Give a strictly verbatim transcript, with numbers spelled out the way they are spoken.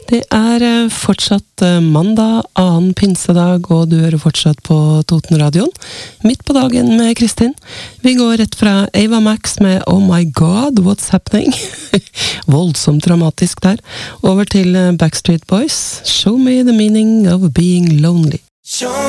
Det er fortsatt mandag, annen pinsedag, og du hører fortsatt på Totenradioen. Midt på dagen med Kristin. Vi går rett fra Ava Max med Oh My God, What's Happening? Voldsomt dramatisk der. Over til Backstreet Boys, Show Me the Meaning of Being Lonely.